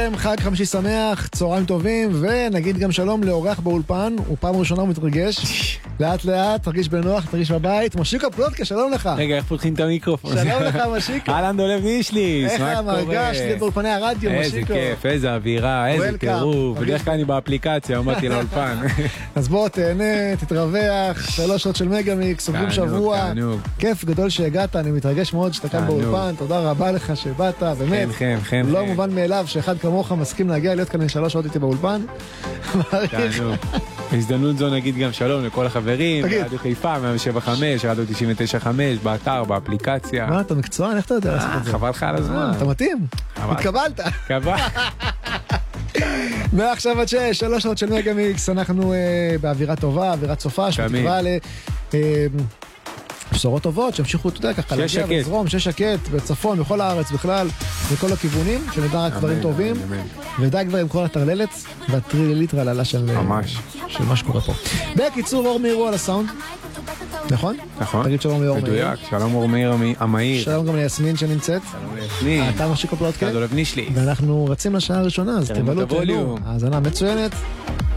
חג חמישי שמח, צהריים טובים, ונגיד גם שלום לאורח באולפן, הוא פעם ראשונה מתרגש, לאט לאט, תרגיש בנוח, תרגיש בבית, משיקו פלודקה, שלום לך. רגע, איך פותחים את המיקרופון? שלום לך משיקו. אהלן דולב נישליס, איך המרגש לי באולפני הרדיו משיקו. איזה כיף, איזה אווירה, איזה קירוב, בדרך כלל אני באפליקציה, אמרתי לאולפן. אז בוא תהנה, תתרווח, 3 שעות של מגה-מיקס, עוברים שבוע, כיף גדול שהגעת, אני מתרגש מאוד שאתה כאן באולפן, תודה רבה לך שבאת, באמת, לא מובן מאליו שאחד כמוך מסכים להגיע להיות כאן 3 שעות איתי באולפן. בהזדמנות זו נגיד גם שלום לכל החברים, רדיו חיפה, 175, רדיו 99.5, באתר, באפליקציה. מה, אתה מקצוען? איך אתה יודע לעשות את זה? חבל לך על הזמן. אתה מתאים? התקבלת. מעכשיו עד 6, 3 שעות של מגה-מיקס, אנחנו באווירה טובה, אווירת סופה, שבתקווה בשורות טובות, שהמשיכו, אתה יודע, ככה להגיע ולזרום, שקט, בצפון, בכל הארץ בכלל, בכל הכיוונים, שנדע רק דברים טובים, ודאי כבר עם כל הטרללת, והטרילילית רללה של מה שקורה פה. בקיצור, אור מאיר הוא על הסאונד, נכון? נכון. תגיד שלום לאור מאיר. מדויק, שלום אור מאיר המהיר. שלום גם ליסמין שנמצאת. שלום ליסמין. אתה משיקו פלודקה. דולב נישלי. ואנחנו רצים לשעה הראשונה, אז תבלו תהנו. האזנה מצוינת.